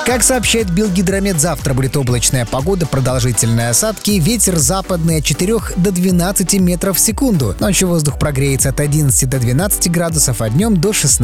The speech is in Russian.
Как сообщает Белгидромет, завтра будет облачная погода, продолжительные осадки, ветер западный от 4 до 12 метров в секунду. Ночью воздух прогреется от 11 до 12 градусов, а днем до 16.